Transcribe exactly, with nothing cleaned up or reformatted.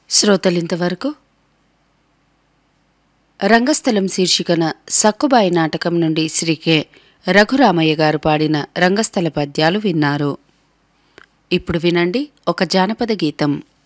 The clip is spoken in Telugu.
శ్రోతలింతవరకు రంగస్థలం శీర్షికన సక్కుబాయి నాటకం నుండి శ్రీ కె రఘురామయ్య గారు పాడిన రంగస్థల పద్యాలు విన్నారు. ఇప్పుడు వినండి ఒక జానపద గీతం.